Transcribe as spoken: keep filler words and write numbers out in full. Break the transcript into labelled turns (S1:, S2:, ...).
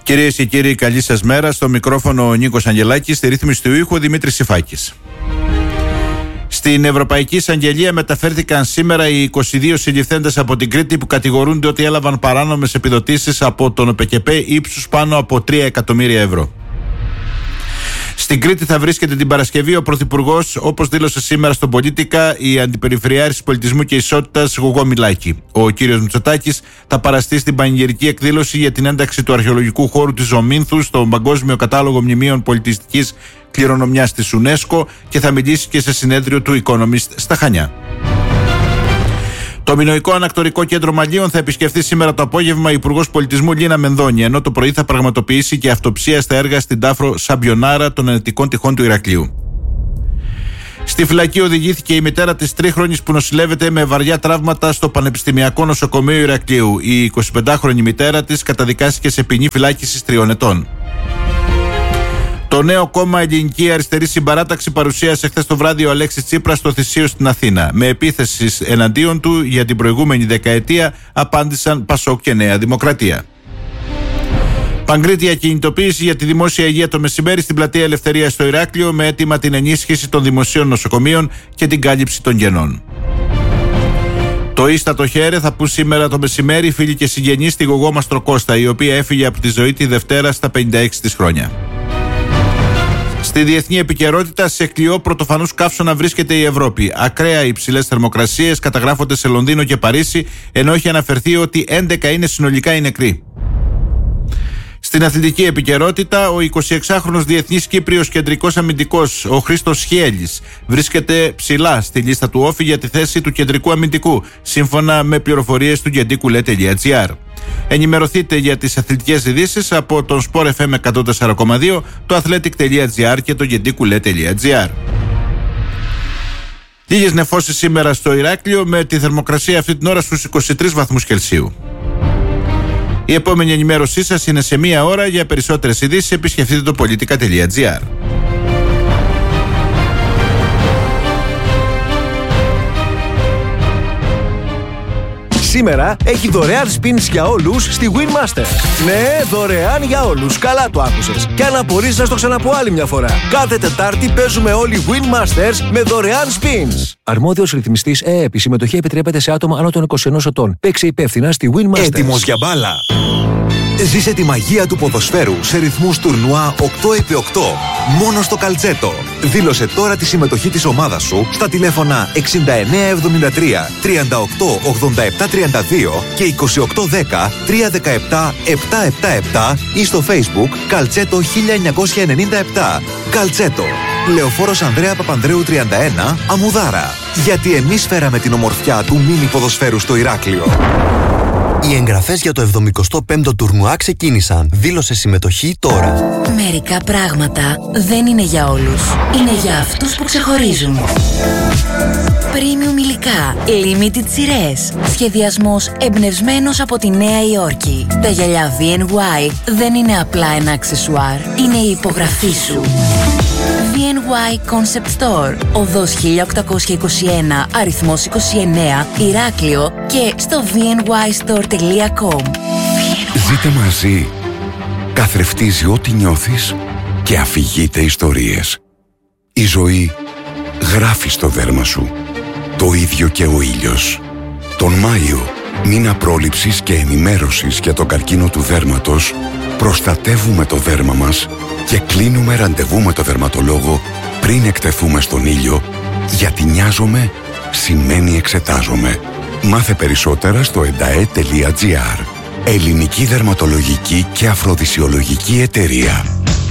S1: Κυρίες και κύριοι, καλή σας μέρα. Στο μικρόφωνο ο Νίκος Αγγελάκης, στη ρύθμιση του ήχου ο Δημήτρης Σιφάκης. Στην Ευρωπαϊκή Εισαγγελία μεταφέρθηκαν σήμερα οι είκοσι δύο συλληφθέντες από την Κρήτη που κατηγορούνται ότι έλαβαν παράνομες επιδοτήσεις από τον ΟΠΕΚΕΠΕ ύψους πάνω από τρία εκατομμύρια ευρώ. Στην Κρήτη θα βρίσκεται την Παρασκευή ο Πρωθυπουργός, όπως δήλωσε σήμερα στον Πολίτικα η Αντιπεριφερειάρχης Πολιτισμού και Ισότητας Γογό Μιλάκη. Ο κύριος Μητσοτάκης θα παραστεί στην πανηγυρική εκδήλωση για την ένταξη του αρχαιολογικού χώρου της Ζωμήνθου στον Παγκόσμιο Κατάλογο Μνημείων Πολιτιστικής Κληρονομιάς της UNESCO και θα μιλήσει και σε συνέδριο του Economist στα Χανιά. Το Μινωικό Ανακτορικό Κέντρο Μαλλίων θα επισκεφθεί σήμερα το απόγευμα η Υπουργός Πολιτισμού Λίνα Μενδώνη, ενώ το πρωί θα πραγματοποιήσει και αυτοψία στα έργα στην τάφρο Σαμπιονάρα των Ενετικών Τυχών του Ηρακλείου. Στη φυλακή οδηγήθηκε η μητέρα της τρίχρονης που νοσηλεύεται με βαριά τραύματα στο Πανεπιστημιακό Νοσοκομείο Ηρακλείου. Η εικοσιπεντάχρονη μητέρα της καταδικάστηκε σε ποινή φυλάκισης τριών ετών. Το νέο κόμμα Ελληνική Αριστερή Συμπαράταξη παρουσίασε χθες το βράδυ ο Αλέξης Τσίπρας στο Θησίο στην Αθήνα. Με επίθεση εναντίον του για την προηγούμενη δεκαετία απάντησαν Πασόκ και Νέα Δημοκρατία. Παγκρίτια κινητοποίηση για τη δημόσια υγεία το μεσημέρι στην Πλατεία Ελευθερίας στο Ηράκλειο με αίτημα την ενίσχυση των δημοσίων νοσοκομείων και την κάλυψη των κενών. Το ίστατο χέρε θα πούν σήμερα το μεσημέρι φίλοι και συγγενείς στη Γογό Μαστροκώστα, η οποία έφυγε από τη ζωή τη Δευτέρα στα πενήντα έξι της χρόνια. Στη διεθνή επικαιρότητα, σε κλειό πρωτοφανούς καύσωνα βρίσκεται η Ευρώπη. Ακραία υψηλές θερμοκρασίες καταγράφονται σε Λονδίνο και Παρίσι, ενώ έχει αναφερθεί ότι έντεκα είναι συνολικά οι νεκροί. Στην αθλητική επικαιρότητα, ο εικοσιεξάχρονος διεθνής Κύπριος κεντρικός αμυντικός, ο Χρήστος Χιέλης, βρίσκεται ψηλά στη λίστα του όφη για τη θέση του κεντρικού αμυντικού, σύμφωνα με πληροφορίες του γεντίκουλε τελεία τζι άρ. Ενημερωθείτε για τις αθλητικές ειδήσεις από τον Sport εφ εμ εκατόν τέσσερα κόμμα δύο, το athletic τελεία τζι άρ και το γεντίκουλε τελεία τζι άρ. Λίγες νεφώσεις σήμερα στο Ηράκλειο, με τη θερμοκρασία αυτή την ώρα στους είκοσι τρεις βαθμούς Κελσίου. Η επόμενη ενημέρωσή σας είναι σε μία ώρα. Για περισσότερες ειδήσεις επισκεφτείτε το πολιτικά τελεία τζι άρ.
S2: Σήμερα έχει δωρεάν spins για όλους στη Winmaster. Ναι, δωρεάν για όλους. Καλά το άκουσες. Και αν απορείς να στο ξαναπώ άλλη μια φορά. Κάθε Τετάρτη παίζουμε όλοι Winmasters με δωρεάν spins. Αρμόδιος ρυθμιστής ΕΕΠ. Η συμμετοχή επιτρέπεται σε άτομα άνω των είκοσι ενός ετών. Παίξε υπεύθυνα στη Winmasters.
S3: Έτοιμος για μπάλα. Ζήσε τη μαγεία του ποδοσφαίρου σε ρυθμούς τουρνουά οκτώ επί οκτώ. Μόνο στο Καλτσέτο. Δήλωσε τώρα τη συμμετοχή της ομάδας σου στα τηλέφωνα εξήντα εννέα εβδομήντα τρία τριάντα οκτώ ογδόντα επτά τριάντα δύο και είκοσι οκτώ δέκα τριακόσια δεκαεπτά επτακόσια εβδομήντα επτά ή στο Facebook Καλτσέτο χίλια εννιακόσια ενενήντα επτά. Καλτσέτο. Λεωφόρος Ανδρέα Παπανδρέου τριάντα ένα, Αμουδάρα. Γιατί εμείς φέραμε την ομορφιά του μίνι ποδοσφαίρου στο Ηράκλειο. Οι εγγραφές για το εβδομηκοστό πέμπτο τουρνουά ξεκίνησαν. Δήλωσε συμμετοχή τώρα.
S4: Μερικά πράγματα δεν είναι για όλους. Είναι για αυτούς που ξεχωρίζουν. Premium υλικά, limited σειρές. Σχεδιασμός εμπνευσμένος από τη Νέα Υόρκη. Τα γυαλιά βι εν γουάι δεν είναι απλά ένα αξεσουάρ. Είναι η υπογραφή σου. βι εν γουάι Concept Store, οδός χίλια οκτακόσια είκοσι ένα, αριθμός είκοσι εννέα, Ηράκλειο και στο βι εν γουάι στορ τελεία κομ.
S5: Ζείτε μαζί. Καθρεφτίζει ό,τι νιώθεις και αφηγείται ιστορίες. Η ζωή γράφει στο δέρμα σου. Το ίδιο και ο ήλιος. Τον Μάιο, μήνα πρόληψης και ενημέρωσης για τον καρκίνο του δέρματος, προστατεύουμε το δέρμα μας και κλείνουμε ραντεβού με το δερματολόγο πριν εκτεθούμε στον ήλιο, γιατί νοιάζομαι σημαίνει εξετάζομαι. Μάθε περισσότερα στο εντα-ε τελεία τζι άρ. Ελληνική Δερματολογική και Αφροδισιολογική Εταιρεία.